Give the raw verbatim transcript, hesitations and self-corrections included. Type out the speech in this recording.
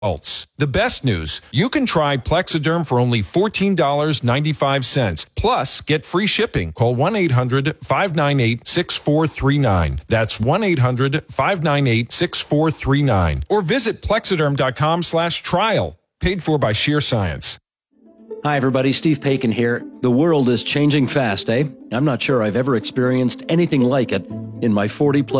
results. The best news, you can try Plexiderm for only fourteen dollars and ninety-five cents. Plus, get free shipping. Call one eight hundred five nine eight six four three nine. That's one eight hundred five nine eight six four three nine. Or visit plexiderm.com slash trial. Paid for by Sheer Science. Hi, everybody. Steve Paikin here. The world is changing fast, eh? I'm not sure I've ever experienced anything like it in my forty plus